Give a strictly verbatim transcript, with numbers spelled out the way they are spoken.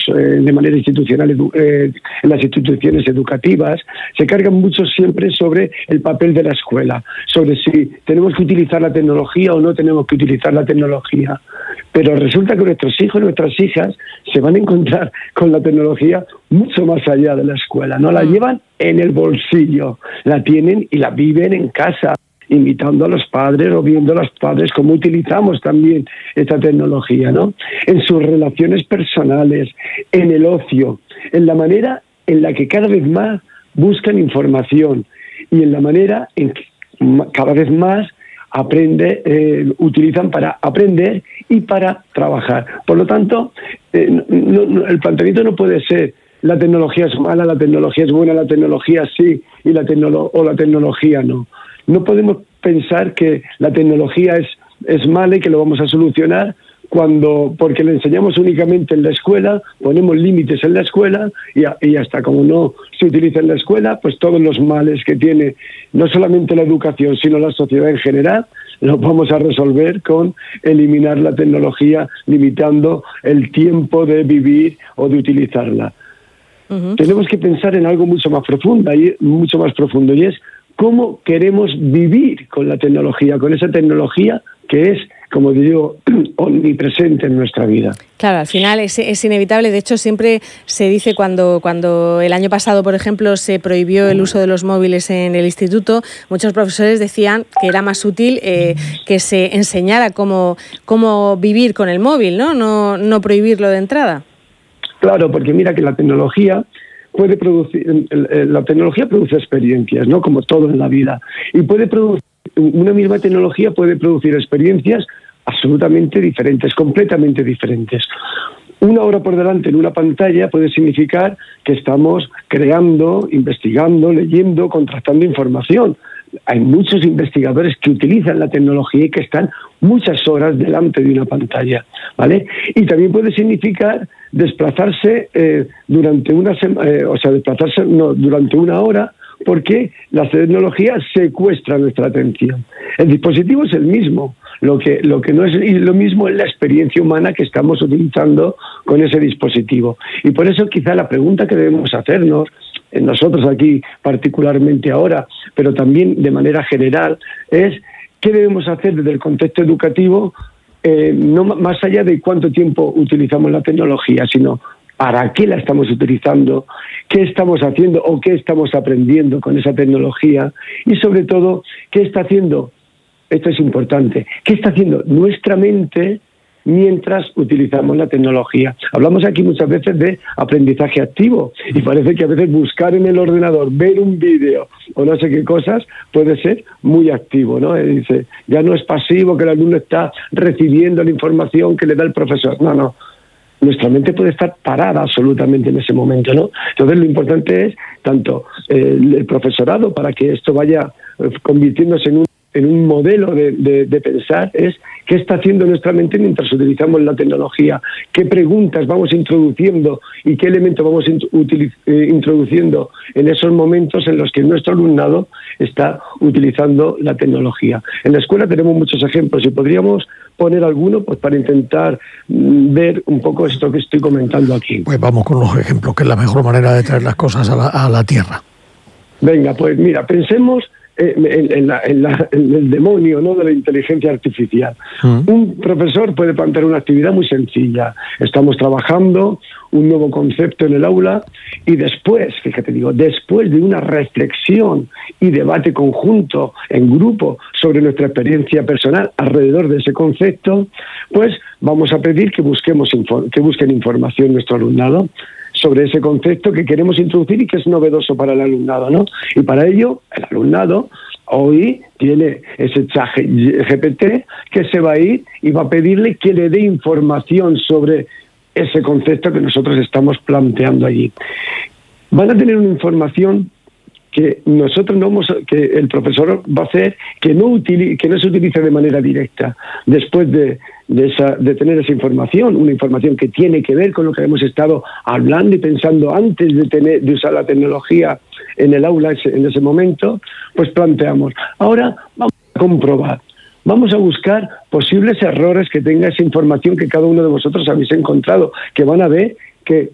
eh, de manera institucional eh, en las instituciones educativas, se cargan mucho siempre sobre el papel de la escuela, sobre si tenemos que utilizar la tecnología o no tenemos que utilizar la tecnología. Pero resulta que nuestros hijos y nuestras hijas se van a encontrar con la tecnología mucho más allá de la escuela. No la llevan en el bolsillo, la tienen y la viven en casa, imitando a los padres o viendo a los padres cómo utilizamos también esta tecnología, ¿no? En sus relaciones personales, en el ocio, en la manera en la que cada vez más buscan información y en la manera en que cada vez más aprende, eh, utilizan para aprender y para trabajar. Por lo tanto, eh, no, no, el planteamiento no puede ser la tecnología es mala, la tecnología es buena, la tecnología sí y la tecnolo- o la tecnología no. No podemos pensar que la tecnología es, es mala y que lo vamos a solucionar cuando, porque le enseñamos únicamente en la escuela, ponemos límites en la escuela y, a, y hasta como no se utiliza en la escuela, pues todos los males que tiene no solamente la educación, sino la sociedad en general, los vamos a resolver con eliminar la tecnología, limitando el tiempo de vivir o de utilizarla. Uh-huh. Tenemos que pensar en algo mucho más profundo, y mucho más profundo, y es cómo queremos vivir con la tecnología, con esa tecnología que es, como digo, omnipresente en nuestra vida. Claro, al final es, es inevitable. De hecho, siempre se dice cuando, cuando el año pasado, por ejemplo, se prohibió el uso de los móviles en el instituto, muchos profesores decían que era más útil eh, que se enseñara cómo, cómo vivir con el móvil, ¿no? No, no prohibirlo de entrada. Claro, porque mira que la tecnología puede producir, la tecnología produce experiencias, ¿no? Como todo en la vida. Y puede producir, una misma tecnología puede producir experiencias absolutamente diferentes, completamente diferentes. Una hora por delante en una pantalla puede significar que estamos creando, investigando, leyendo, contrastando información. Hay muchos investigadores que utilizan la tecnología y que están muchas horas delante de una pantalla, ¿vale? Y también puede significar desplazarse eh, durante una sema, eh, o sea, desplazarse no, durante una hora, porque la tecnología secuestra nuestra atención. El dispositivo es el mismo, lo que, lo que no es lo mismo es la experiencia humana que estamos utilizando con ese dispositivo. Y por eso quizá la pregunta que debemos hacernos, nosotros aquí particularmente ahora, pero también de manera general, es qué debemos hacer desde el contexto educativo, eh, no más allá de cuánto tiempo utilizamos la tecnología, sino para qué la estamos utilizando, qué estamos haciendo o qué estamos aprendiendo con esa tecnología y sobre todo qué está haciendo, esto es importante, qué está haciendo nuestra mente mientras utilizamos la tecnología. Hablamos aquí muchas veces de aprendizaje activo y parece que a veces buscar en el ordenador, ver un vídeo o no sé qué cosas puede ser muy activo, ¿no? Y dice, ya no es pasivo que el alumno está recibiendo la información que le da el profesor. No, no. Nuestra mente puede estar parada absolutamente en ese momento, ¿no? Entonces lo importante es tanto eh, el profesorado para que esto vaya eh, convirtiéndose en un en un modelo de, de, de pensar, es qué está haciendo nuestra mente mientras utilizamos la tecnología, qué preguntas vamos introduciendo y qué elementos vamos utiliz- eh, introduciendo en esos momentos en los que nuestro alumnado está utilizando la tecnología. En la escuela tenemos muchos ejemplos y podríamos poner alguno pues para intentar mm, ver un poco esto que estoy comentando aquí. Pues vamos con los ejemplos, que es la mejor manera de traer las cosas a la, a la tierra. Venga, pues mira, pensemos En, en, la, en, la, en el demonio, ¿no?, de la inteligencia artificial. Mm. Un profesor puede plantear una actividad muy sencilla. Estamos trabajando un nuevo concepto en el aula y después, fíjate, digo, después de una reflexión y debate conjunto en grupo sobre nuestra experiencia personal alrededor de ese concepto, pues vamos a pedir que busquemos que busquen información nuestro alumnado sobre ese concepto que queremos introducir y que es novedoso para el alumnado, ¿no? Y para ello, el alumnado hoy tiene ese chat G P T que se va a ir y va a pedirle que le dé información sobre ese concepto que nosotros estamos planteando allí. Van a tener una información que nosotros no vamos, que el profesor va a hacer que no utilice, que no se utilice de manera directa después de, de, esa, de tener esa información, una información que tiene que ver con lo que hemos estado hablando y pensando antes de tener de usar la tecnología en el aula en ese momento, pues planteamos, ahora vamos a comprobar, vamos a buscar posibles errores que tenga esa información que cada uno de vosotros habéis encontrado, que van a ver que